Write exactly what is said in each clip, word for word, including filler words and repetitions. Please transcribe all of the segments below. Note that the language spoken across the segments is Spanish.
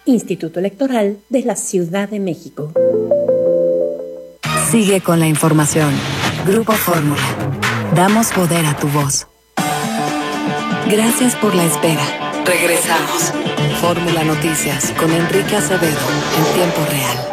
Instituto Electoral de la Ciudad de México. Sigue con la información. Grupo Fórmula. Damos poder a tu voz. Gracias por la espera. Regresamos. Fórmula Noticias con Enrique Acevedo en tiempo real.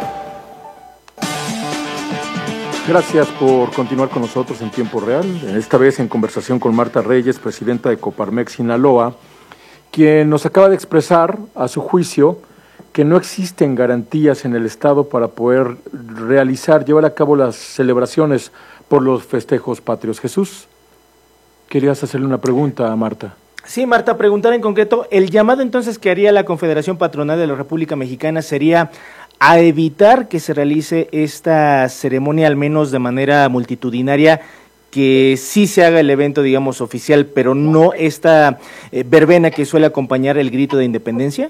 Gracias por continuar con nosotros en tiempo real, esta vez en conversación con Marta Reyes, presidenta de Coparmex Sinaloa, quien nos acaba de expresar, a su juicio, que no existen garantías en el Estado para poder realizar, llevar a cabo las celebraciones por los festejos patrios. Jesús, querías hacerle una pregunta a Marta. Sí, Marta, preguntar en concreto, el llamado entonces que haría la Confederación Patronal de la República Mexicana sería a evitar que se realice esta ceremonia, al menos de manera multitudinaria, que sí se haga el evento, digamos, oficial, pero no esta eh, verbena que suele acompañar el grito de independencia.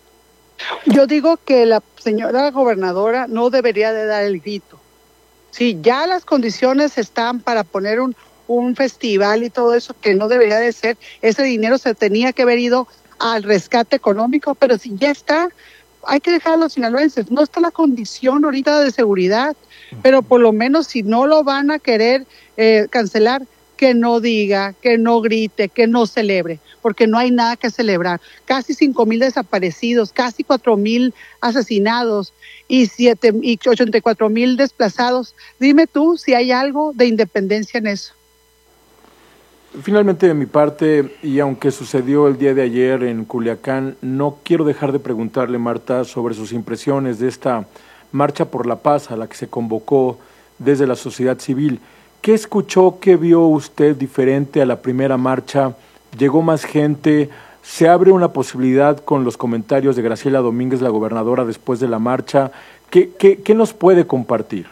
Yo digo que la señora gobernadora no debería de dar el grito. Sí, ya las condiciones están para poner un, un festival y todo eso, que no debería de ser, ese dinero se tenía que haber ido al rescate económico, pero si ya está, hay que dejar a los sinaloenses. No está la condición ahorita de seguridad, pero por lo menos si no lo van a querer eh, cancelar, que no diga, que no grite, que no celebre, porque no hay nada que celebrar. Casi cinco mil desaparecidos, casi cuatro mil asesinados y siete y ochenta y cuatro mil desplazados. Dime tú si hay algo de independencia en eso. Finalmente, de mi parte, y aunque sucedió el día de ayer en Culiacán, no quiero dejar de preguntarle, Marta, sobre sus impresiones de esta Marcha por la Paz a la que se convocó desde la sociedad civil. ¿Qué escuchó, qué vio usted diferente a la primera marcha? ¿Llegó más gente? ¿Se abre una posibilidad con los comentarios de Graciela Domínguez, la gobernadora, después de la marcha? ¿Qué, qué, qué nos puede compartir?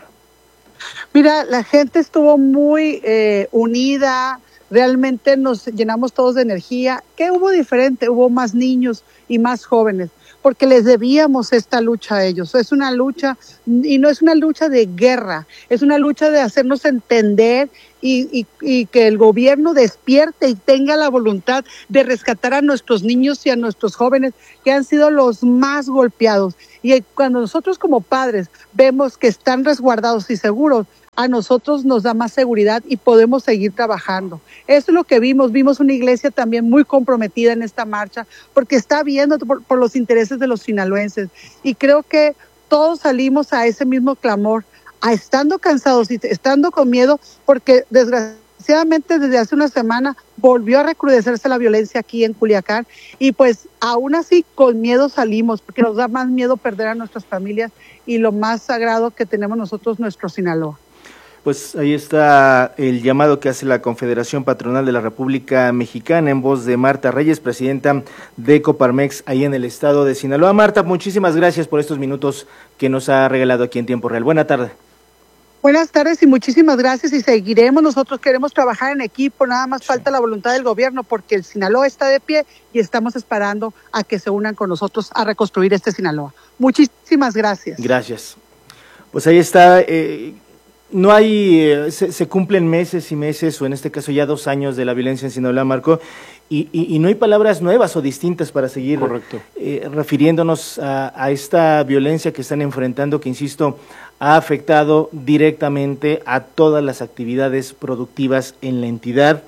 Mira, la gente estuvo muy eh, unida. Realmente nos llenamos todos de energía. ¿Qué hubo diferente? Hubo más niños y más jóvenes, porque les debíamos esta lucha a ellos. Es una lucha, y no es una lucha de guerra, es una lucha de hacernos entender y, y, y que el gobierno despierte y tenga la voluntad de rescatar a nuestros niños y a nuestros jóvenes que han sido los más golpeados. Y cuando nosotros como padres vemos que están resguardados y seguros, a nosotros nos da más seguridad y podemos seguir trabajando. Eso es lo que vimos. Vimos una iglesia también muy comprometida en esta marcha, porque está viendo por, por los intereses de los sinaloenses. Y creo que todos salimos a ese mismo clamor, a estando cansados y estando con miedo, porque desgraciadamente desde hace una semana volvió a recrudecerse la violencia aquí en Culiacán, y pues aún así con miedo salimos, porque nos da más miedo perder a nuestras familias y lo más sagrado que tenemos nosotros, nuestro Sinaloa. Pues ahí está el llamado que hace la Confederación Patronal de la República Mexicana en voz de Marta Reyes, presidenta de Coparmex, ahí en el estado de Sinaloa. Marta, muchísimas gracias por estos minutos que nos ha regalado aquí en Tiempo Real. Buena tarde. Buenas tardes y muchísimas gracias, y seguiremos. Nosotros queremos trabajar en equipo, nada más falta la voluntad del gobierno, porque el Sinaloa está de pie y estamos esperando a que se unan con nosotros a reconstruir este Sinaloa. Muchísimas gracias. Gracias. Pues ahí está. Eh, No hay, eh, se, se cumplen meses y meses, o en este caso ya dos años de la violencia en Sinaloa, Marco, y, y, y no hay palabras nuevas o distintas para seguir eh, refiriéndonos a, a esta violencia que están enfrentando, que insisto, ha afectado directamente a todas las actividades productivas en la entidad,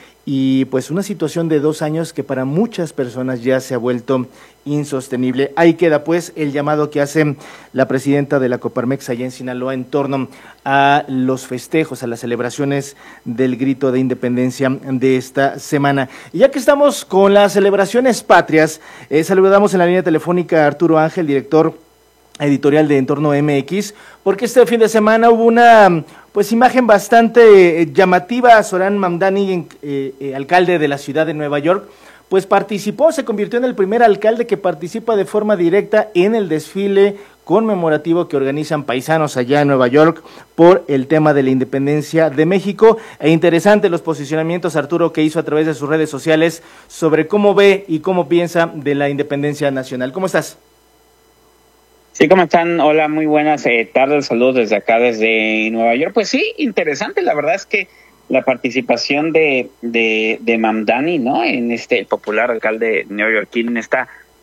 y pues una situación de dos años que para muchas personas ya se ha vuelto insostenible. Ahí queda pues el llamado que hace la presidenta de la Coparmex allá en Sinaloa en torno a los festejos, a las celebraciones del grito de independencia de esta semana. Y ya que estamos con las celebraciones patrias, eh, saludamos en la línea telefónica a Arturo Ángel, director editorial de Entorno M X, porque este fin de semana hubo una pues imagen bastante eh, llamativa. Zoran Mamdani, eh, eh, alcalde de la ciudad de Nueva York, pues participó, se convirtió en el primer alcalde que participa de forma directa en el desfile conmemorativo que organizan paisanos allá en Nueva York por el tema de la independencia de México. E interesante los posicionamientos, Arturo, que hizo a través de sus redes sociales sobre cómo ve y cómo piensa de la independencia nacional. ¿Cómo estás? Sí, ¿cómo están? Hola, muy buenas eh, tardes, saludos desde acá, desde Nueva York. Pues sí, interesante, la verdad es que la participación de, de, de Mamdani, ¿no? En este, el popular alcalde neoyorquino, en esta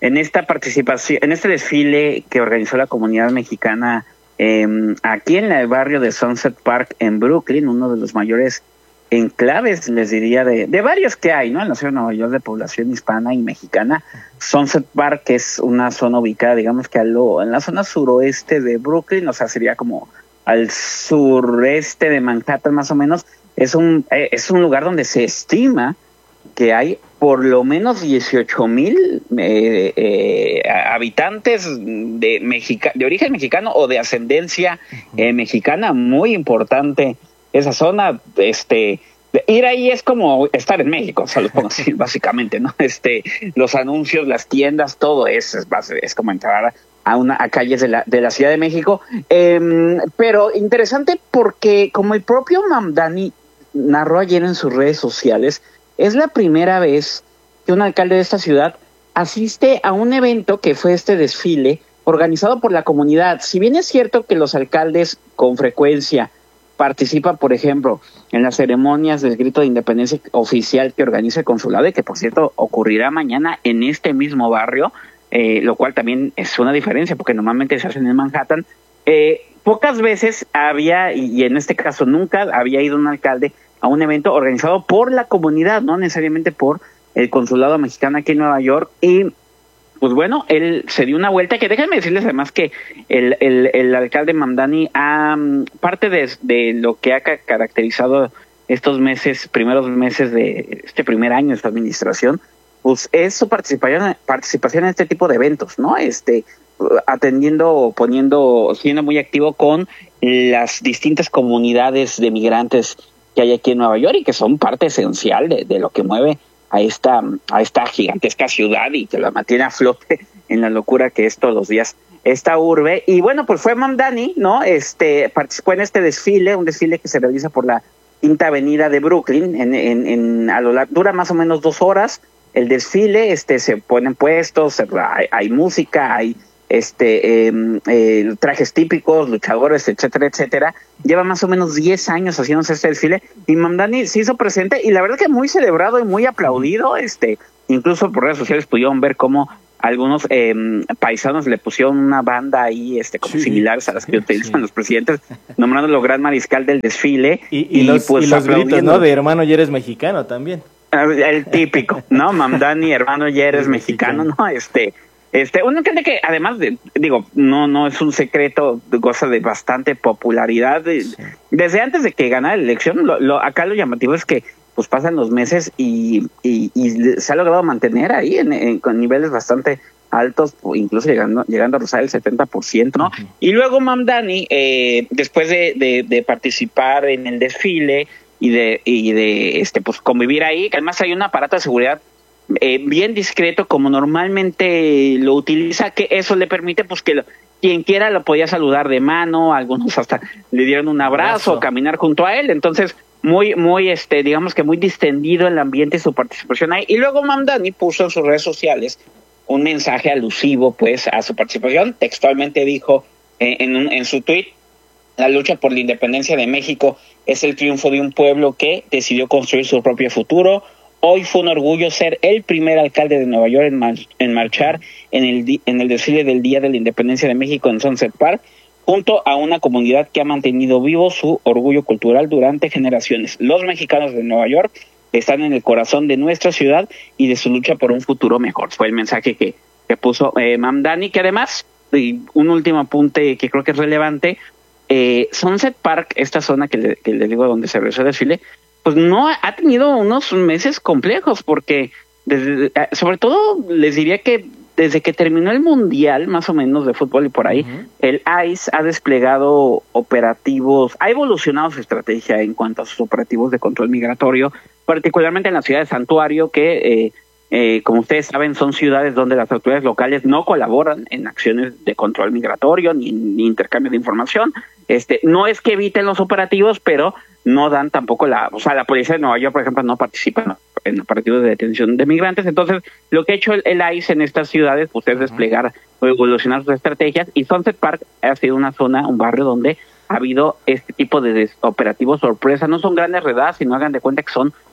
en esta participación, en este desfile que organizó la comunidad mexicana eh, aquí en el barrio de Sunset Park en Brooklyn, uno de los mayores enclaves, les diría, de, de varios que hay, ¿no? En la ciudad de Nueva York de población hispana y mexicana. Sunset Park es una zona ubicada, digamos que a lo, en la zona suroeste de Brooklyn, o sea, sería como al sureste de Manhattan más o menos. Es un, eh, es un lugar donde se estima que hay por lo menos dieciocho mil eh, eh, habitantes de, Mexica, de origen mexicano o de ascendencia eh, mexicana, muy importante esa zona. Este, ir ahí es como estar en México, o sea, lo pongo así, básicamente, ¿no? Este, los anuncios, las tiendas, todo es, es, es como entrar a una a calles de la de la Ciudad de México. Eh, pero interesante porque, como el propio Mamdani narró ayer en sus redes sociales, es la primera vez que un alcalde de esta ciudad asiste a un evento que fue este desfile organizado por la comunidad. Si bien es cierto que los alcaldes con frecuencia participan, por ejemplo, en las ceremonias del grito de independencia oficial que organiza el consulado, y que por cierto ocurrirá mañana en este mismo barrio, eh, lo cual también es una diferencia porque normalmente se hacen en Manhattan, eh, pocas veces había, y en este caso nunca, había ido un alcalde a un evento organizado por la comunidad, no necesariamente por el consulado mexicano aquí en Nueva York. Y pues bueno, él se dio una vuelta, que déjenme decirles además que el, el, el alcalde Mamdani, um, parte de, de lo que ha ca caracterizado estos meses, primeros meses de este primer año de esta administración, pues es su participación, participación en este tipo de eventos, ¿no? Este, atendiendo, poniendo, siendo muy activo con las distintas comunidades de migrantes que hay aquí en Nueva York y que son parte esencial de, de lo que mueve a esta a esta gigantesca ciudad y que la mantiene a flote en la locura que es todos los días esta urbe. Y bueno, pues fue Mamdani, ¿no? Este participó en este desfile, un desfile que se realiza por la Quinta Avenida de Brooklyn, en, en, en a lo largo, dura más o menos dos horas el desfile. Este se ponen puestos, hay, hay música, hay este eh, eh, trajes típicos, luchadores, etcétera, etcétera. Lleva más o menos diez años haciéndose este desfile y Mamdani se hizo presente y la verdad que muy celebrado y muy aplaudido. Este, incluso por redes sociales pudieron ver cómo algunos eh, paisanos le pusieron una banda ahí, este, como sí, similares a las que utilizan sí. los presidentes, nombrándolo gran mariscal del desfile. Y, y, y los, pues, y los gritos, ¿no? De hermano, ya eres mexicano también. El típico, ¿no? Mamdani, hermano, ya eres mexicano, ¿no? Este... Este, uno entiende que además de, digo, no, no es un secreto, goza de bastante popularidad. Sí. Desde antes de que ganara la elección, lo, lo, acá lo llamativo es que pues pasan los meses y, y, y se ha logrado mantener ahí en, en, con niveles bastante altos, incluso llegando, llegando a rozar el setenta por ciento, ¿no? Uh-huh. Y luego Mamdani, eh, después de, de, de participar en el desfile y de, y de este, pues convivir ahí, que además hay un aparato de seguridad Eh, bien discreto como normalmente lo utiliza, que eso le permite pues que lo, quien quiera lo podía saludar de mano, algunos hasta le dieron un abrazo, abrazo. caminar junto a él. Entonces muy muy este digamos que muy distendido el ambiente y su participación ahí. Y luego Mamdani puso en sus redes sociales un mensaje alusivo pues a su participación. Textualmente dijo eh, en, un, en su tweet: la lucha por la independencia de México es el triunfo de un pueblo que decidió construir su propio futuro. Hoy fue un orgullo ser el primer alcalde de Nueva York en, mar en marchar en el, en el desfile del Día de la Independencia de México en Sunset Park, junto a una comunidad que ha mantenido vivo su orgullo cultural durante generaciones. Los mexicanos de Nueva York están en el corazón de nuestra ciudad y de su lucha por un futuro mejor. Fue el mensaje que, que puso eh, Mamdani, que además, y un último apunte que creo que es relevante, eh, Sunset Park, esta zona que le, que le digo donde se realizó el desfile, pues no ha tenido unos meses complejos, porque desde, sobre todo les diría que desde que terminó el Mundial, más o menos, de fútbol y por ahí, uh-huh. el ICE ha desplegado operativos, ha evolucionado su estrategia en cuanto a sus operativos de control migratorio, particularmente en la ciudad de Santuario, que, eh, eh, como ustedes saben, son ciudades donde las autoridades locales no colaboran en acciones de control migratorio ni, ni intercambio de información. Este, no es que eviten los operativos, pero no dan tampoco la, o sea, la policía de Nueva York, por ejemplo, no participa en operativos de detención de migrantes. Entonces, lo que ha hecho el, el ICE en estas ciudades, pues, es desplegar o evolucionar sus estrategias, y Sunset Park ha sido una zona, un barrio donde ha habido este tipo de operativos sorpresa. No son grandes redadas, sino hagan de cuenta que son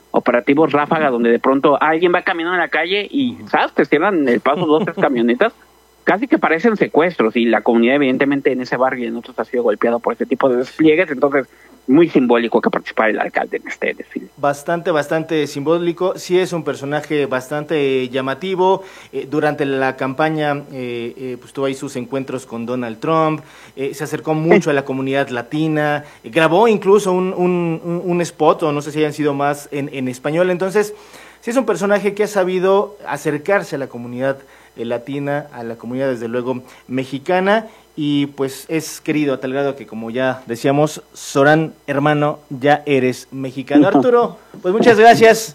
operativos ráfaga, donde de pronto alguien va caminando en la calle y, ¿sabes? Te cierran el paso dos, tres camionetas, casi que parecen secuestros, y la comunidad evidentemente en ese barrio y en otros ha sido golpeada por este tipo de despliegues, entonces muy simbólico que participara el alcalde en este desfile. Bastante, bastante simbólico, sí es un personaje bastante llamativo. Eh, durante la campaña eh, eh, pues tuvo ahí sus encuentros con Donald Trump, eh, se acercó mucho a la comunidad latina, eh, grabó incluso un, un, un, un spot, o no sé si hayan sido más en, en español, entonces sí es un personaje que ha sabido acercarse a la comunidad eh, latina, a la comunidad desde luego mexicana, y pues es querido a tal grado que, como ya decíamos, Során, hermano, ya eres mexicano. Arturo, pues muchas gracias.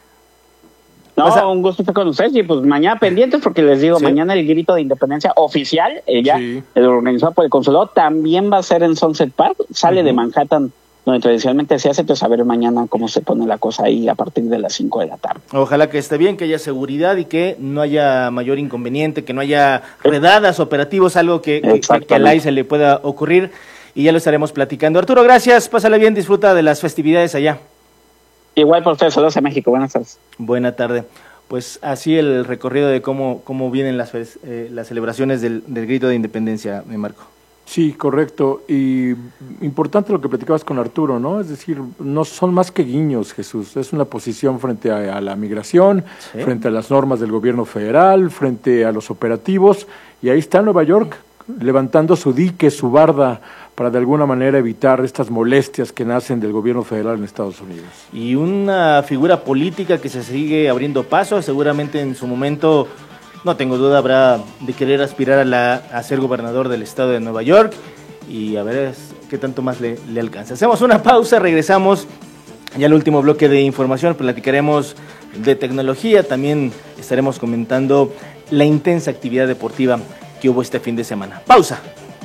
No, Pasa. un gusto estar con ustedes, y pues mañana pendientes, porque les digo, Sí. mañana el grito de independencia oficial, eh, ya, Sí. el organizado por el consulado, también va a ser en Sunset Park, sale uh-huh. de Manhattan, donde tradicionalmente se hace, pues a ver mañana cómo se pone la cosa ahí a partir de las cinco de la tarde. Ojalá que esté bien, que haya seguridad y que no haya mayor inconveniente, que no haya redadas, operativos, algo que, que, que a la I se le pueda ocurrir, y ya lo estaremos platicando. Arturo, gracias, pásale bien, disfruta de las festividades allá. Igual por ustedes, saludos a México, buenas tardes. Buena tarde. Pues así el recorrido de cómo, cómo vienen las, eh, las celebraciones del, del grito de independencia, Marco. Sí, correcto. Y importante lo que platicabas con Arturo, ¿no? Es decir, no son más que guiños, Jesús. Es una posición frente a, a la migración, sí. frente a las normas del gobierno federal, frente a los operativos. Y ahí está Nueva York, levantando su dique, su barda, para de alguna manera evitar estas molestias que nacen del gobierno federal en Estados Unidos. Y una figura política que se sigue abriendo paso, seguramente en su momento, no tengo duda, habrá de querer aspirar a, la, a ser gobernador del estado de Nueva York, y a ver qué tanto más le, le alcanza. Hacemos una pausa, regresamos ya al último bloque de información, platicaremos de tecnología, también estaremos comentando la intensa actividad deportiva que hubo este fin de semana. Pausa.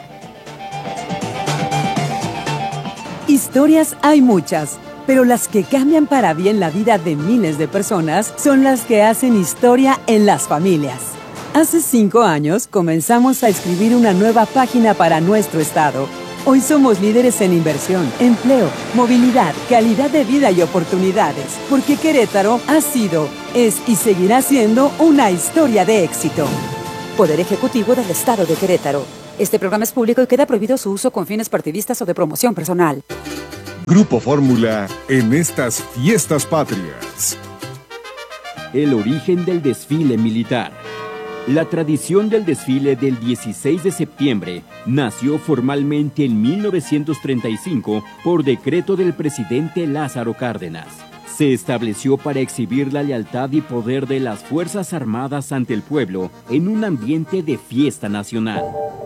Historias hay muchas, pero las que cambian para bien la vida de miles de personas son las que hacen historia en las familias. Hace cinco años comenzamos a escribir una nueva página para nuestro estado. Hoy somos líderes en inversión, empleo, movilidad, calidad de vida y oportunidades, porque Querétaro ha sido, es y seguirá siendo una historia de éxito. Poder Ejecutivo del Estado de Querétaro. Este programa es público y queda prohibido su uso con fines partidistas o de promoción personal. Grupo Fórmula en estas fiestas patrias. El origen del desfile militar. La tradición del desfile del dieciséis de septiembre nació formalmente en mil novecientos treinta y cinco por decreto del presidente Lázaro Cárdenas. Se estableció para exhibir la lealtad y poder de las Fuerzas Armadas ante el pueblo en un ambiente de fiesta nacional.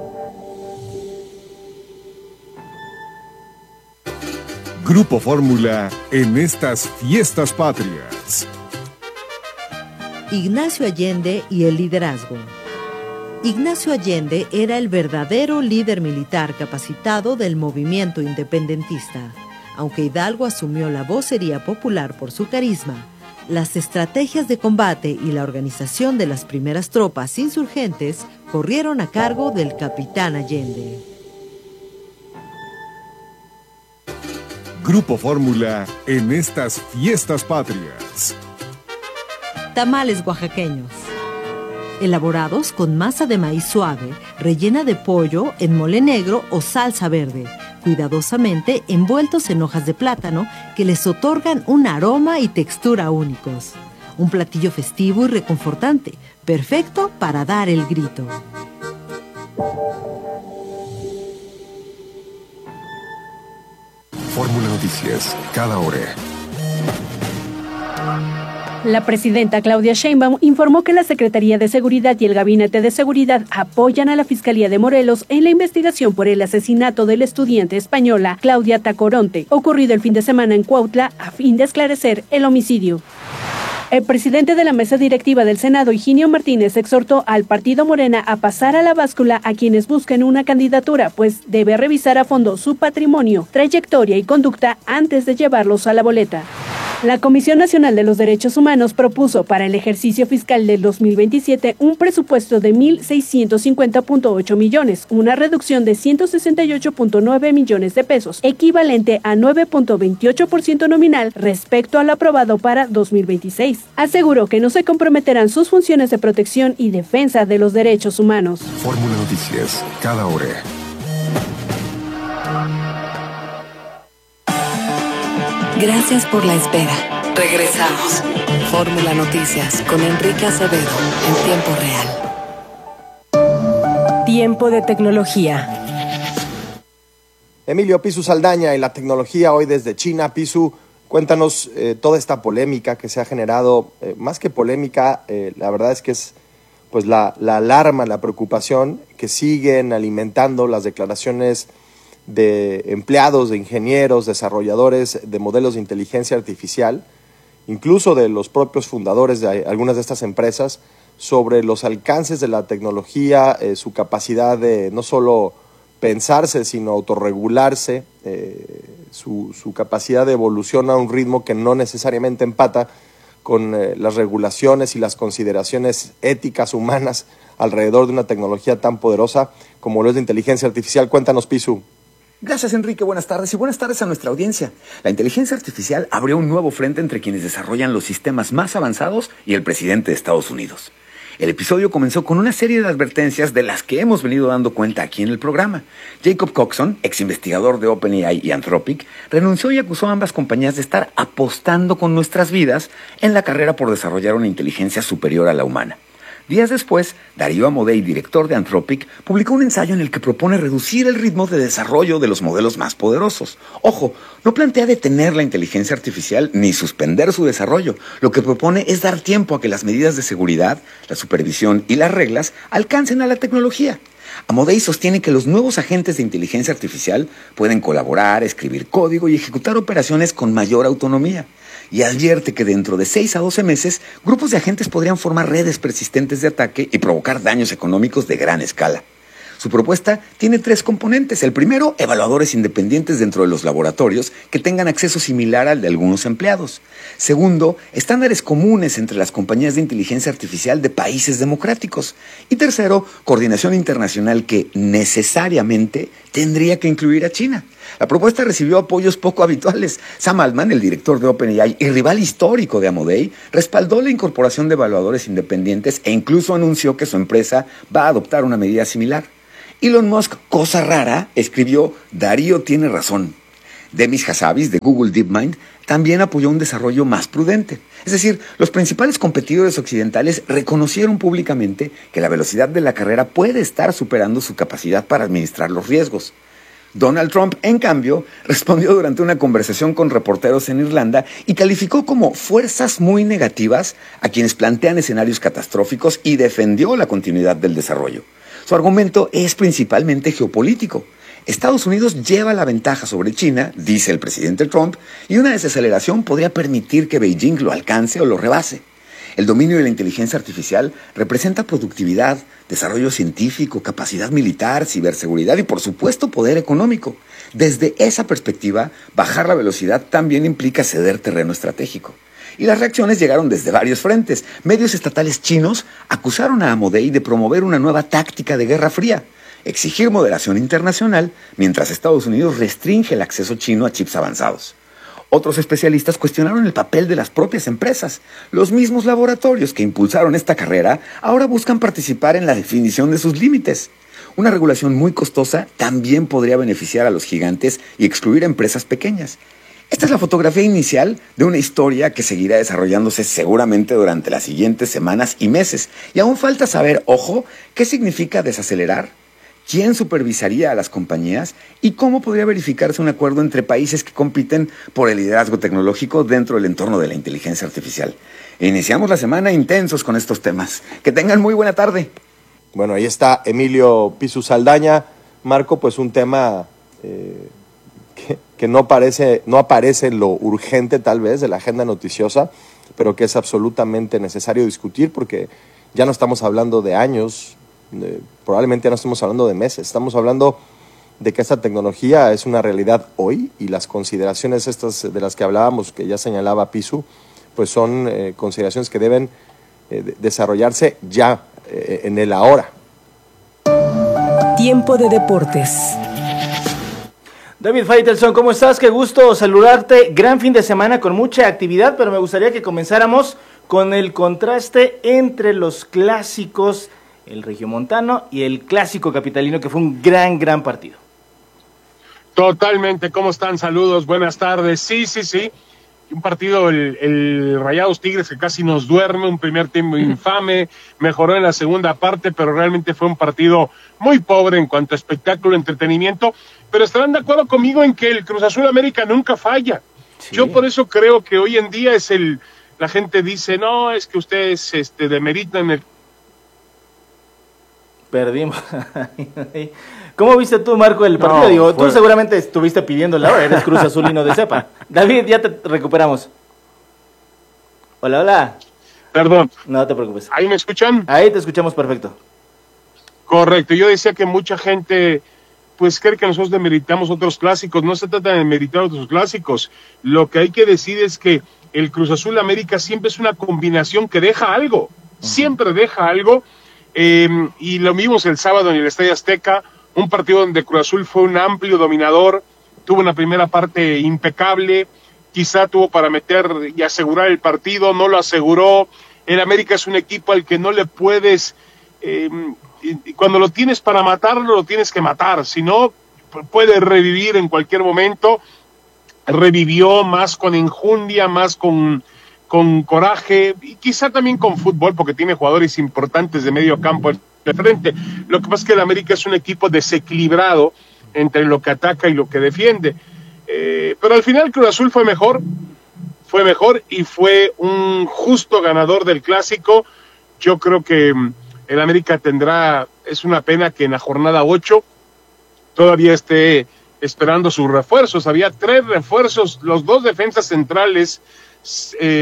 Grupo Fórmula en estas fiestas patrias. Ignacio Allende y el liderazgo. Ignacio Allende era el verdadero líder militar capacitado del movimiento independentista. Aunque Hidalgo asumió la vocería popular por su carisma, las estrategias de combate y la organización de las primeras tropas insurgentes corrieron a cargo del capitán Allende. Grupo Fórmula en estas fiestas patrias. Tamales oaxaqueños. Elaborados con masa de maíz suave, rellena de pollo en mole negro o salsa verde, cuidadosamente envueltos en hojas de plátano que les otorgan un aroma y textura únicos. Un platillo festivo y reconfortante, perfecto para dar el grito. Fórmula Noticias, cada hora. La presidenta Claudia Sheinbaum informó que la Secretaría de Seguridad y el Gabinete de Seguridad apoyan a la Fiscalía de Morelos en la investigación por el asesinato de la estudiante española Claudia Tacoronte, ocurrido el fin de semana en Cuautla, a fin de esclarecer el homicidio. El presidente de la mesa directiva del Senado, Higinio Martínez, exhortó al partido Morena a pasar a la báscula a quienes busquen una candidatura, pues debe revisar a fondo su patrimonio, trayectoria y conducta antes de llevarlos a la boleta. La Comisión Nacional de los Derechos Humanos propuso para el ejercicio fiscal del dos mil veintisiete un presupuesto de mil seiscientos cincuenta punto ocho millones, una reducción de ciento sesenta y ocho punto nueve millones de pesos, equivalente a nueve punto veintiocho por ciento nominal respecto al aprobado para dos mil veintiséis. Aseguró que no se comprometerán sus funciones de protección y defensa de los derechos humanos. Fórmula Noticias, cada hora. Gracias por la espera. Regresamos. Fórmula Noticias con Enrique Acevedo en tiempo real. Tiempo de tecnología. Emilio Pisu Saldaña y la tecnología hoy desde China. Pisu, cuéntanos eh, toda esta polémica que se ha generado. Eh, más que polémica, eh, la verdad es que es pues la, la alarma, la preocupación que siguen alimentando las declaraciones de empleados, de ingenieros, desarrolladores de modelos de inteligencia artificial, incluso de los propios fundadores de algunas de estas empresas, sobre los alcances de la tecnología, eh, su capacidad de no solo pensarse, sino autorregularse, eh, su, su capacidad de evolución a un ritmo que no necesariamente empata con eh, las regulaciones y las consideraciones éticas humanas alrededor de una tecnología tan poderosa como lo es la inteligencia artificial. Cuéntanos, Pisu. Gracias, Enrique. Buenas tardes y buenas tardes a nuestra audiencia. La inteligencia artificial abrió un nuevo frente entre quienes desarrollan los sistemas más avanzados y el presidente de Estados Unidos. El episodio comenzó con una serie de advertencias de las que hemos venido dando cuenta aquí en el programa. Jacob Coxon, ex investigador de OpenAI y Anthropic, renunció y acusó a ambas compañías de estar apostando con nuestras vidas en la carrera por desarrollar una inteligencia superior a la humana. Días después, Darío Amodei, director de Anthropic, publicó un ensayo en el que propone reducir el ritmo de desarrollo de los modelos más poderosos. Ojo, no plantea detener la inteligencia artificial ni suspender su desarrollo. Lo que propone es dar tiempo a que las medidas de seguridad, la supervisión y las reglas alcancen a la tecnología. Amodei sostiene que los nuevos agentes de inteligencia artificial pueden colaborar, escribir código y ejecutar operaciones con mayor autonomía. Y advierte que dentro de seis a doce meses, grupos de agentes podrían formar redes persistentes de ataque y provocar daños económicos de gran escala. Su propuesta tiene tres componentes. El primero, evaluadores independientes dentro de los laboratorios que tengan acceso similar al de algunos empleados. Segundo, estándares comunes entre las compañías de inteligencia artificial de países democráticos. Y tercero, coordinación internacional que necesariamente tendría que incluir a China. La propuesta recibió apoyos poco habituales. Sam Altman, el director de OpenAI y rival histórico de Amodei, respaldó la incorporación de evaluadores independientes e incluso anunció que su empresa va a adoptar una medida similar. Elon Musk, cosa rara, escribió: Darío tiene razón. Demis Hassabis, de Google DeepMind, también apoyó un desarrollo más prudente. Es decir, los principales competidores occidentales reconocieron públicamente que la velocidad de la carrera puede estar superando su capacidad para administrar los riesgos. Donald Trump, en cambio, respondió durante una conversación con reporteros en Irlanda y calificó como fuerzas muy negativas a quienes plantean escenarios catastróficos y defendió la continuidad del desarrollo. Su argumento es principalmente geopolítico. Estados Unidos lleva la ventaja sobre China, dice el presidente Trump, y una desaceleración podría permitir que Beijing lo alcance o lo rebase. El dominio de la inteligencia artificial representa productividad, desarrollo científico, capacidad militar, ciberseguridad y, por supuesto, poder económico. Desde esa perspectiva, bajar la velocidad también implica ceder terreno estratégico. Y las reacciones llegaron desde varios frentes. Medios estatales chinos acusaron a Amodei de promover una nueva táctica de guerra fría, exigir moderación internacional, mientras Estados Unidos restringe el acceso chino a chips avanzados. Otros especialistas cuestionaron el papel de las propias empresas. Los mismos laboratorios que impulsaron esta carrera ahora buscan participar en la definición de sus límites. Una regulación muy costosa también podría beneficiar a los gigantes y excluir a empresas pequeñas. Esta es la fotografía inicial de una historia que seguirá desarrollándose seguramente durante las siguientes semanas y meses. Y aún falta saber, ojo, qué significa desacelerar, quién supervisaría a las compañías y cómo podría verificarse un acuerdo entre países que compiten por el liderazgo tecnológico dentro del entorno de la inteligencia artificial. Iniciamos la semana intensos con estos temas. Que tengan muy buena tarde. Bueno, ahí está Emilio Pisu Saldaña. Marco, pues un tema eh, que, que no, parece, no aparece en lo urgente tal vez de la agenda noticiosa, pero que es absolutamente necesario discutir porque ya no estamos hablando de años, Eh, probablemente ya no estamos hablando de meses, estamos hablando de que esta tecnología es una realidad hoy y las consideraciones estas de las que hablábamos, que ya señalaba Pisu, pues son eh, consideraciones que deben eh, de desarrollarse ya, eh, en el ahora. Tiempo de deportes. David Faitelson, ¿cómo estás? Qué gusto saludarte. Gran fin de semana con mucha actividad, pero me gustaría que comenzáramos con el contraste entre los clásicos, el regiomontano y el clásico capitalino, que fue un gran, gran partido. Totalmente, ¿cómo están? Saludos, buenas tardes. Sí, sí, sí. Un partido, el, el Rayados Tigres, que casi nos duerme, un primer tiempo infame, mejoró en la segunda parte, pero realmente fue un partido muy pobre en cuanto a espectáculo, entretenimiento, pero estarán de acuerdo conmigo en que el Cruz Azul América nunca falla. Sí. Yo por eso creo que hoy en día es el, la gente dice, no, es que ustedes este, demeritan el... Perdimos. ¿Cómo viste tú, Marco, el partido? No, Digo, fue... tú seguramente estuviste pidiendo la hora, eres Cruz Azulino de cepa. David, ya te recuperamos. Hola, hola. Perdón. No te preocupes. ¿Ahí me escuchan? Ahí te escuchamos perfecto. Correcto, yo decía que mucha gente pues cree que nosotros demeritamos otros clásicos. No se trata de demeritar otros clásicos. Lo que hay que decir es que el Cruz Azul América siempre es una combinación que deja algo. Uh-huh. Siempre deja algo. Eh, y lo vimos el sábado en el Estadio Azteca, un partido donde Cruz Azul fue un amplio dominador, tuvo una primera parte impecable, quizá tuvo para meter y asegurar el partido, no lo aseguró. El América es un equipo al que no le puedes, eh, y cuando lo tienes para matarlo, lo tienes que matar, si no, puede revivir en cualquier momento. Revivió más con enjundia, más con... con coraje y quizá también con fútbol, porque tiene jugadores importantes de medio campo de frente. Lo que pasa es que el América es un equipo desequilibrado entre lo que ataca y lo que defiende. Eh, pero al final Cruz Azul fue mejor, fue mejor y fue un justo ganador del clásico. Yo creo que el América tendrá, es una pena que en la jornada ocho todavía esté esperando sus refuerzos. Había tres refuerzos, los dos defensas centrales Eh,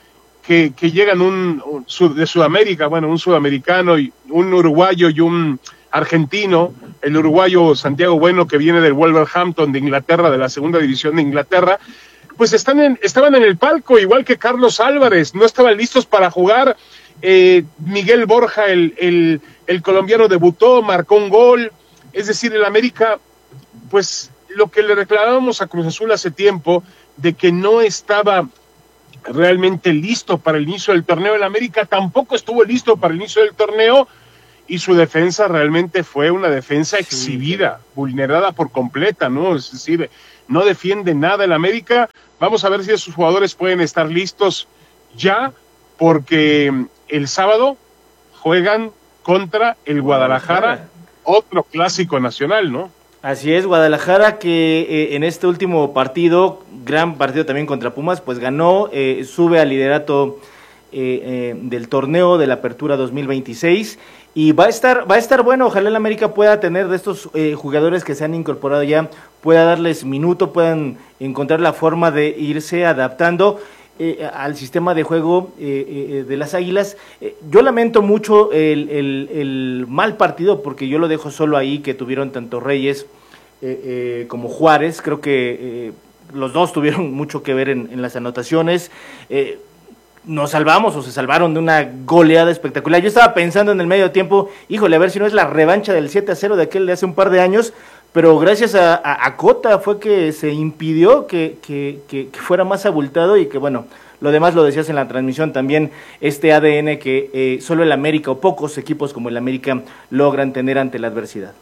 que, que llegan un, un de Sudamérica, bueno, un sudamericano y un uruguayo y un argentino, el uruguayo Santiago Bueno, que viene del Wolverhampton de Inglaterra, de la segunda división de Inglaterra, pues están en, estaban en el palco, igual que Carlos Álvarez, no estaban listos para jugar. eh, Miguel Borja, el, el, el colombiano, debutó, marcó un gol. Es decir, el América, pues lo que le reclamábamos a Cruz Azul hace tiempo, de que no estaba realmente listo para el inicio del torneo. El América tampoco estuvo listo para el inicio del torneo y su defensa realmente fue una defensa sí. exhibida, vulnerada por completa, ¿no? Es decir, no defiende nada el América. Vamos a ver si esos jugadores pueden estar listos ya, porque el sábado juegan contra el Guadalajara, otro clásico nacional, ¿no? Así es, Guadalajara, que eh, en este último partido, gran partido también contra Pumas, pues ganó, eh, sube al liderato eh, eh, del torneo de la Apertura dos mil veintiséis, y va a estar va a estar bueno. Ojalá el América pueda tener de estos eh, jugadores que se han incorporado ya, pueda darles minuto, puedan encontrar la forma de irse adaptando eh, al sistema de juego eh, eh, de las Águilas. Eh, yo lamento mucho el, el, el mal partido, porque yo lo dejo solo ahí, que tuvieron tanto Reyes eh, eh, como Juárez. Creo que eh, los dos tuvieron mucho que ver en, en las anotaciones. Eh, nos salvamos o se salvaron de una goleada espectacular. Yo estaba pensando en el medio tiempo, híjole, a ver si no es la revancha del siete a cero de aquel de hace un par de años, pero gracias a, a, a Cota fue que se impidió que, que, que, que fuera más abultado, y que bueno, lo demás lo decías en la transmisión también, este A D N que eh, solo el América o pocos equipos como el América logran tener ante la adversidad.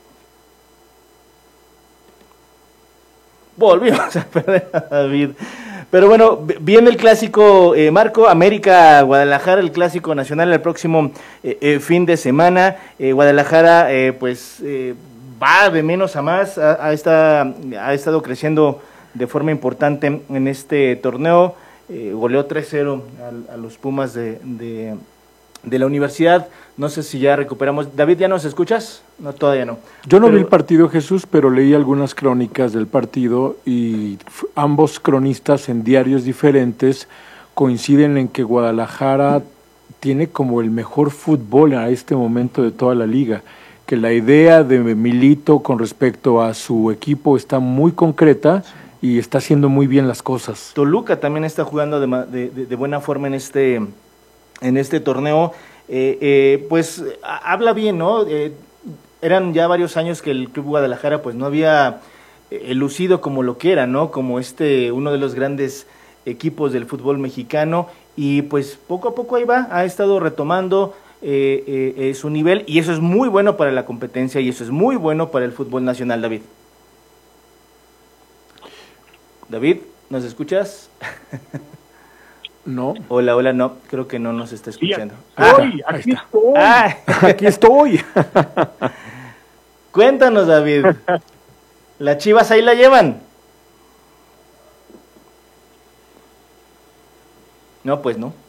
Volvimos a perder a David. Pero bueno, viene el clásico, eh, Marco, América-Guadalajara, el clásico nacional el próximo eh, eh, fin de semana. Eh, Guadalajara, eh, pues... Eh, va de menos a más, ha, ha, está, ha estado creciendo de forma importante en este torneo, eh, goleó tres cero a, a los Pumas de, de, de la universidad. No sé si ya recuperamos. David, ¿ya nos escuchas? No, todavía no. Yo no pero... vi el partido, Jesús, pero leí algunas crónicas del partido, y ambos cronistas en diarios diferentes coinciden en que Guadalajara tiene como el mejor fútbol a este momento de toda la liga, que la idea de Milito con respecto a su equipo está muy concreta y está haciendo muy bien las cosas. Toluca también está jugando de, de, de buena forma en este, en este torneo. Eh, eh, pues a, habla bien, ¿no? Eh, eran ya varios años que el Club Guadalajara pues no había eh, lucido como lo que era, ¿no? Como este, uno de los grandes equipos del fútbol mexicano, y pues poco a poco ahí va, ha estado retomando eh, eh, eh, su nivel, y eso es muy bueno para la competencia y eso es muy bueno para el fútbol nacional. David. David, ¿nos escuchas? No. Hola, hola, no, creo que no nos está escuchando. Sí, estoy, ah, aquí estoy. Ah, aquí estoy. Cuéntanos, David. ¿Las Chivas ahí la llevan? No, pues no.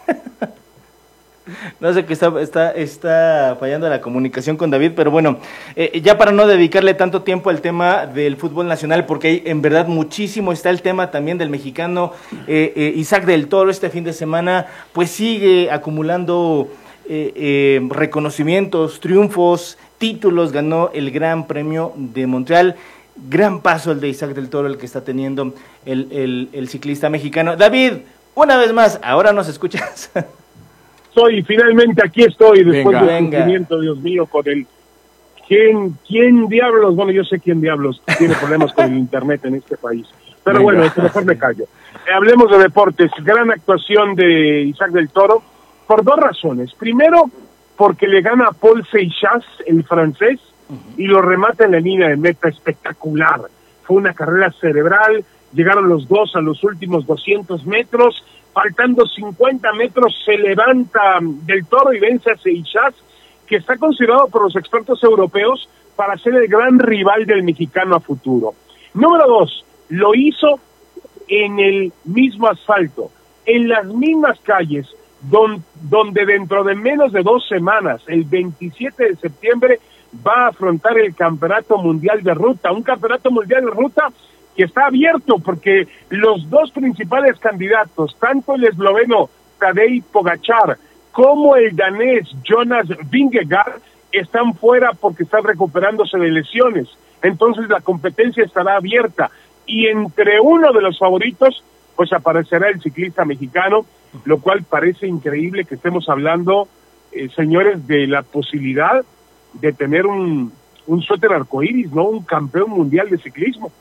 No sé qué está, está, está fallando la comunicación con David, pero bueno, eh, ya para no dedicarle tanto tiempo al tema del fútbol nacional, porque hay en verdad muchísimo, está el tema también del mexicano eh, eh, Isaac del Toro. Este fin de semana pues sigue acumulando eh, eh, reconocimientos, triunfos, títulos, ganó el Gran Premio de Montreal. Gran paso el de Isaac del Toro, el que está teniendo el, el, el ciclista mexicano. David, una vez más, ¿ahora nos escuchas? Soy, finalmente aquí estoy, después venga, del sufrimiento, Dios mío, con el... ¿Quién, ¿Quién diablos? Bueno, yo sé quién diablos tiene problemas con el internet en este país. Pero venga. Bueno, este mejor me callo. Eh, hablemos de deportes. Gran actuación de Isaac del Toro, por dos razones. Primero, porque le gana a Paul Seixas, el francés, uh-huh. y lo remata en la línea de meta espectacular. Fue una carrera cerebral, llegaron los dos a los últimos doscientos metros, faltando cincuenta metros se levanta del Toro y vence a Seixas, que está considerado por los expertos europeos para ser el gran rival del mexicano a futuro. Número dos, lo hizo en el mismo asfalto, en las mismas calles, don, donde dentro de menos de dos semanas, el veintisiete de septiembre, va a afrontar el Campeonato Mundial de Ruta, un Campeonato Mundial de Ruta que está abierto porque los dos principales candidatos, tanto el esloveno Tadej Pogačar como el danés Jonas Vingegaard, están fuera porque están recuperándose de lesiones. Entonces la competencia estará abierta y entre uno de los favoritos pues aparecerá el ciclista mexicano, lo cual parece increíble que estemos hablando, eh, señores, de la posibilidad de tener un, un suéter arcoíris, ¿no? Un campeón mundial de ciclismo.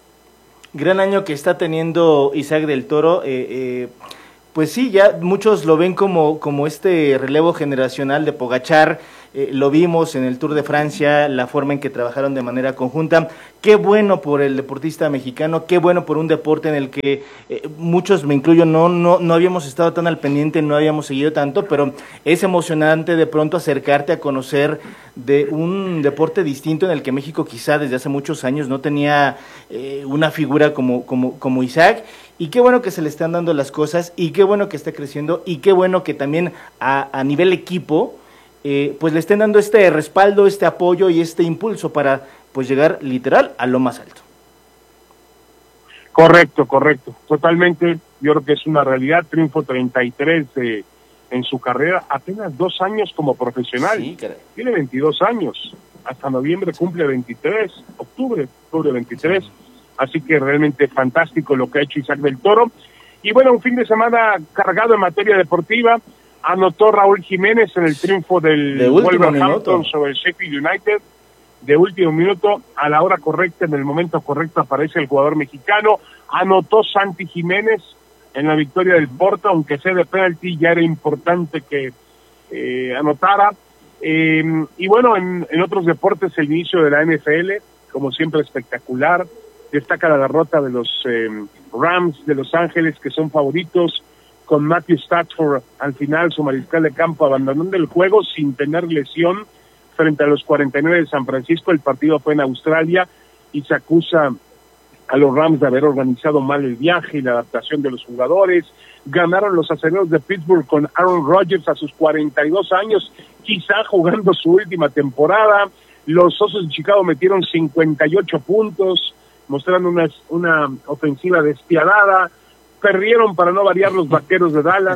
Gran año que está teniendo Isaac del Toro. Eh, eh, pues sí, ya muchos lo ven como, como este relevo generacional de Pogačar. Eh, lo vimos en el Tour de Francia, la forma en que trabajaron de manera conjunta. Qué bueno por el deportista mexicano, qué bueno por un deporte en el que eh, muchos, me incluyo, no, no, no habíamos estado tan al pendiente, no habíamos seguido tanto, pero es emocionante de pronto acercarte a conocer de un deporte distinto en el que México quizá desde hace muchos años no tenía eh, una figura como, como, como Isaac. Y qué bueno que se le están dando las cosas, y qué bueno que está creciendo, y qué bueno que también a, a nivel equipo Eh, pues le estén dando este respaldo, este apoyo y este impulso para pues llegar literal a lo más alto. Correcto, correcto, totalmente. Yo creo que es una realidad. Triunfo treinta y tres eh, en su carrera, apenas dos años como profesional. Sí, tiene veintidós años, hasta noviembre cumple veintitrés, octubre, octubre veintitrés. Así que realmente fantástico lo que ha hecho Isaac del Toro. Y bueno, un fin de semana cargado en materia deportiva. Anotó Raúl Jiménez en el triunfo del de Wolverhampton sobre el Sheffield United. De último minuto, a la hora correcta, en el momento correcto, aparece el jugador mexicano. Anotó Santi Jiménez en la victoria del Porto, aunque sea de penalti, ya era importante que eh, anotara. Eh, y bueno, en, en otros deportes, el inicio de la N F L, como siempre, espectacular. Destaca la derrota de los eh, Rams de Los Ángeles, que son favoritos, con Matthew Stafford al final, su mariscal de campo, abandonando el juego sin tener lesión frente a los cuarenta y nueve de San Francisco. El partido fue en Australia y se acusa a los Rams de haber organizado mal el viaje y la adaptación de los jugadores. Ganaron los Acereros de Pittsburgh con Aaron Rodgers a sus cuarenta y dos años, quizá jugando su última temporada. Los Osos de Chicago metieron cincuenta y ocho puntos, mostrando una, una ofensiva despiadada. Perdieron, para no variar, los Vaqueros de Dallas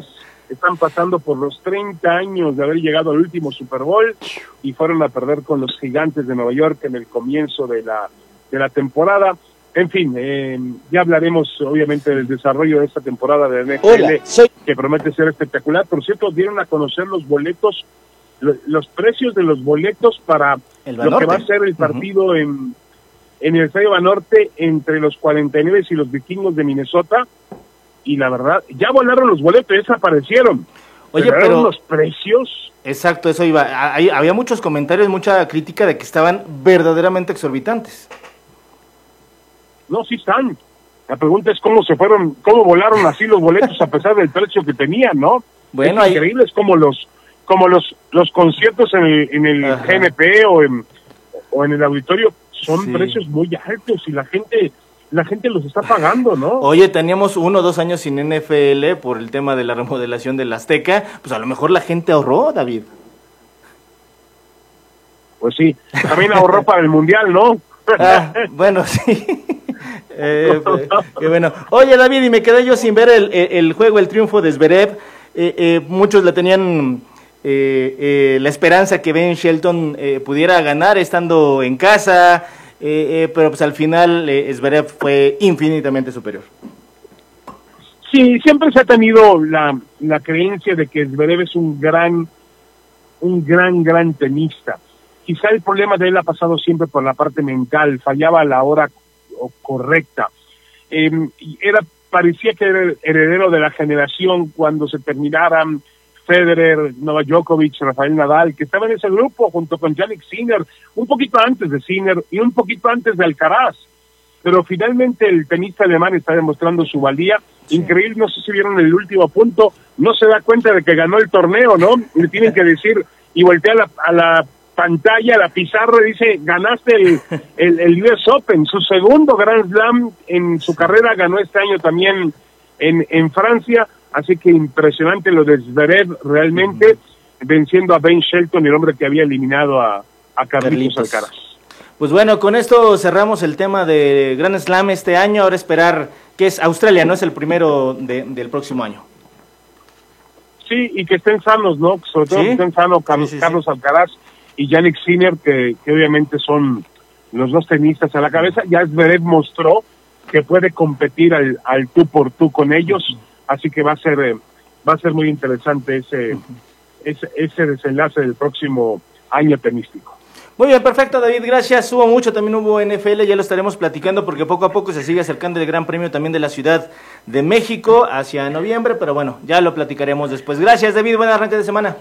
están pasando por los treinta años de haber llegado al último Super Bowl y fueron a perder con los Gigantes de Nueva York en el comienzo de la, de la temporada. En fin, eh, ya hablaremos obviamente del desarrollo de esta temporada de N F L. Hola, soy... que promete ser espectacular. Por cierto, dieron a conocer los boletos, lo, los precios de los boletos para el lo que va a ser el partido uh-huh. en, en el Estadio Banorte entre los cuarenta y nueve y los Vikingos de Minnesota. Y la verdad, ya volaron los boletos, ya desaparecieron. Oye, pero, pero los precios. Exacto, eso iba. Hay, había muchos comentarios, mucha crítica de que estaban verdaderamente exorbitantes. No, sí están. La pregunta es cómo se fueron, cómo volaron así los boletos a pesar del precio que tenían, ¿no? Bueno, es increíble, hay... es como los, como los, los conciertos en el, en el G N P o en, o en el auditorio son sí. precios muy altos y la gente, la gente los está pagando, ¿no? Oye, teníamos uno o dos años sin N F L por el tema de la remodelación del Azteca, pues a lo mejor la gente ahorró, David. Pues sí, también ahorró para el Mundial, ¿no? Ah, bueno, sí. Eh, eh, bueno. Oye, David, y me quedé yo sin ver el, el, el juego, el triunfo de Zverev. Eh, eh, muchos le tenían eh, eh, la esperanza que Ben Shelton eh, pudiera ganar estando en casa, eh, eh, pero pues al final eh, Zverev fue infinitamente superior. Sí, siempre se ha tenido la, la creencia de que Zverev es un gran, un gran, gran tenista. Quizá el problema de él ha pasado siempre por la parte mental, fallaba a la hora correcta. Eh, era parecía que era el heredero de la generación cuando se terminaran Federer, Novak Djokovic, Rafael Nadal, que estaba en ese grupo junto con Jannik Sinner, un poquito antes de Sinner y un poquito antes de Alcaraz. Pero finalmente el tenista alemán está demostrando su valía. Sí. Increíble, no sé si vieron el último punto, no se da cuenta de que ganó el torneo, ¿no? Le tienen que decir, y voltea a la, a la pantalla, la pizarra, dice, ganaste el, el, el U S Open, su segundo Grand Slam en su carrera, ganó este año también en, en Francia, así que impresionante lo de Zverev, realmente, uh-huh. venciendo a Ben Shelton, el hombre que había eliminado a, a Carlitos Alcaraz. Pues bueno, con esto cerramos el tema de Grand Slam este año, ahora esperar que es Australia, ¿no? Es el primero de, del próximo año. Sí, y que estén sanos, ¿no? Sobre todo ¿Sí? que estén sanos Carlos, sí, sí, Carlos sí. Alcaraz y Jannik Sinner, que, que obviamente son los dos tenistas a la cabeza. Ya Zverev mostró que puede competir al, al tú por tú con ellos, uh-huh. así que va a ser eh, va a ser muy interesante ese, uh-huh. ese ese desenlace del próximo año tenístico. Muy bien, perfecto, David, gracias. Hubo mucho, también hubo N F L, ya lo estaremos platicando porque poco a poco se sigue acercando el Gran Premio también de la Ciudad de México hacia noviembre, pero bueno, ya lo platicaremos después. Gracias, David, buen arranque de semana.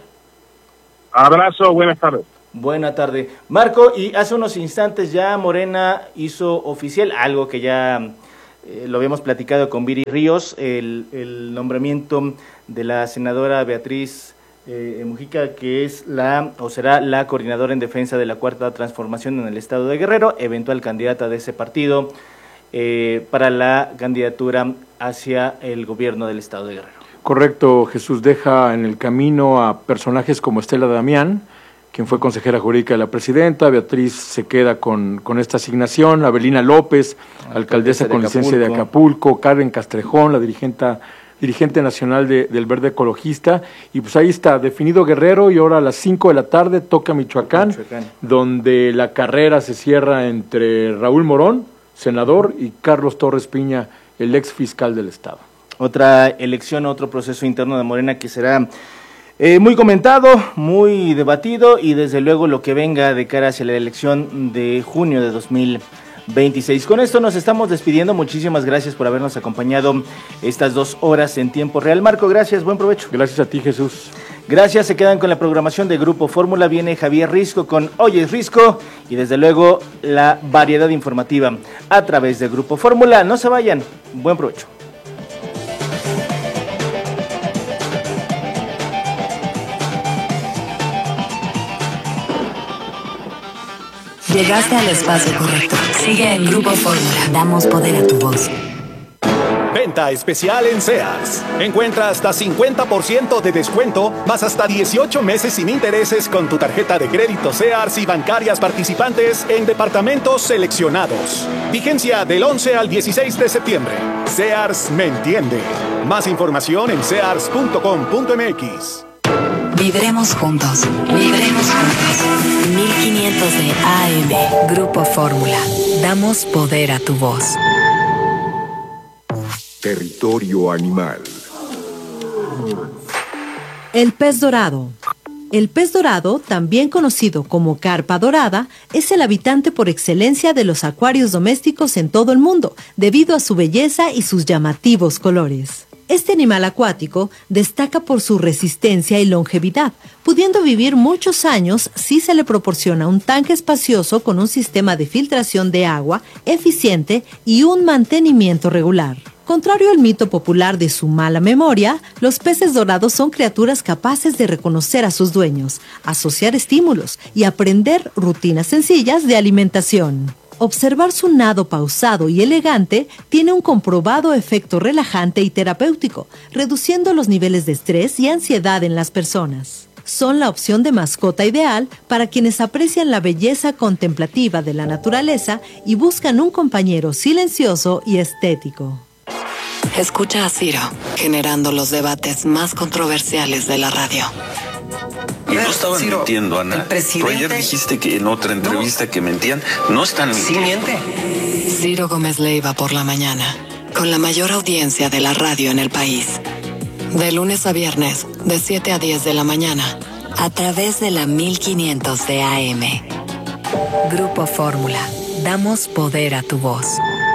Abrazo, buenas tardes. Buena tarde. Marco, y hace unos instantes ya Morena hizo oficial algo que ya eh, lo habíamos platicado con Viri Ríos, el, el nombramiento de la senadora Beatriz eh, Mujica, que es la, o será la coordinadora en defensa de la Cuarta Transformación en el Estado de Guerrero, eventual candidata de ese partido eh, para la candidatura hacia el gobierno del Estado de Guerrero. Correcto, Jesús, deja en el camino a personajes como Estela Damián, quien fue consejera jurídica de la presidenta. Beatriz se queda con, con esta asignación. Abelina López, alcaldesa, alcaldesa con licencia de Acapulco. Karen Castrejón, la dirigente, dirigente nacional de, del Verde Ecologista. Y pues ahí está, definido Guerrero, y ahora a las cinco de la tarde toca Michoacán, Michoacán, donde la carrera se cierra entre Raúl Morón, senador, y Carlos Torres Piña, el ex fiscal del Estado. Otra elección, otro proceso interno de Morena que será Eh, muy comentado, muy debatido, y desde luego lo que venga de cara hacia la elección de junio de dos mil veintiséis. Con esto nos estamos despidiendo. Muchísimas gracias por habernos acompañado estas dos horas en tiempo real. Marco, gracias, buen provecho. Gracias a ti, Jesús. Gracias, se quedan con la programación de Grupo Fórmula. Viene Javier Risco con Oye Risco, y desde luego la variedad informativa a través de Grupo Fórmula. No se vayan, buen provecho. Llegaste al espacio correcto. Sigue en Grupo Fórmula. Damos poder a tu voz. Venta especial en Sears. Encuentra hasta cincuenta por ciento de descuento, más hasta dieciocho meses sin intereses con tu tarjeta de crédito Sears y bancarias participantes en departamentos seleccionados. Vigencia del once al dieciséis de septiembre. Sears me entiende. Más información en sears punto com punto m x. Vibremos juntos. Vibremos juntos. mil quinientos de A M. Grupo Fórmula. Damos poder a tu voz. Territorio animal. El pez dorado. El pez dorado, también conocido como carpa dorada, es el habitante por excelencia de los acuarios domésticos en todo el mundo, debido a su belleza y sus llamativos colores. Este animal acuático destaca por su resistencia y longevidad, pudiendo vivir muchos años si se le proporciona un tanque espacioso con un sistema de filtración de agua eficiente y un mantenimiento regular. Contrario al mito popular de su mala memoria, los peces dorados son criaturas capaces de reconocer a sus dueños, asociar estímulos y aprender rutinas sencillas de alimentación. Observar su nado pausado y elegante tiene un comprobado efecto relajante y terapéutico, reduciendo los niveles de estrés y ansiedad en las personas. Son la opción de mascota ideal para quienes aprecian la belleza contemplativa de la naturaleza y buscan un compañero silencioso y estético. Escucha a Ciro, generando los debates más controversiales de la radio. Y no estaban Ciro, mintiendo, Ana. Tú ayer dijiste que en otra entrevista no. que mentían. No están mintiendo. Sí miente. Ciro Gómez Leiva por la mañana, con la mayor audiencia de la radio en el país. De lunes a viernes, de siete a diez de la mañana, a través de la mil quinientos de A M. Grupo Fórmula. Damos poder a tu voz.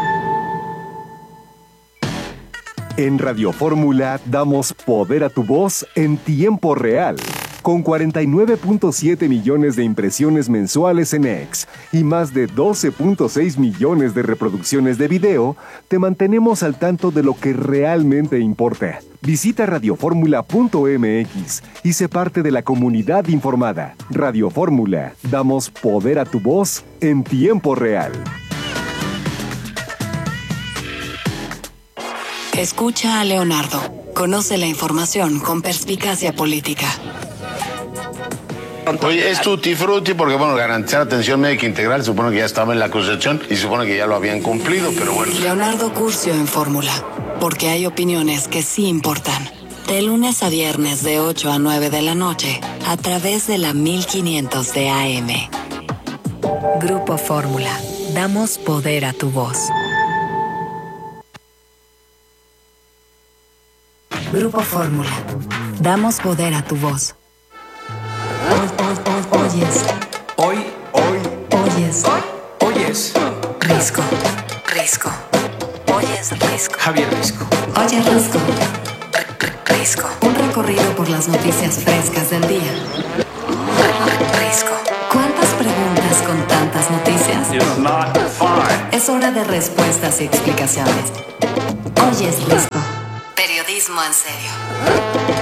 En Radio Fórmula damos poder a tu voz en tiempo real. Con cuarenta y nueve punto siete millones de impresiones mensuales en X y más de doce punto seis millones de reproducciones de video, te mantenemos al tanto de lo que realmente importa. Visita radio fórmula punto m x y sé parte de la comunidad informada. Radio Fórmula, damos poder a tu voz en tiempo real. Escucha a Leonardo. Conoce la información con perspicacia política. Oye, es tutti frutti porque, bueno, garantizar atención médica integral, supone que ya estaba en la Constitución y supone que ya lo habían cumplido, pero bueno. Leonardo Curcio en Fórmula, porque hay opiniones que sí importan. De lunes a viernes de ocho a nueve de la noche, a través de la mil quinientos de A M. Grupo Fórmula. Damos poder a tu voz. Grupo Fórmula. Damos poder a tu voz. Oyes. Hoy, hoy. Oyes. Oyes. Risco. Risco. Oyes Risco. Javier Risco. Oyes Risco. Risco. Un recorrido por las noticias frescas del día. Risco. ¿Cuántas preguntas con tantas noticias? Es hora de respuestas y explicaciones. Oyes Risco. Periodismo en serio.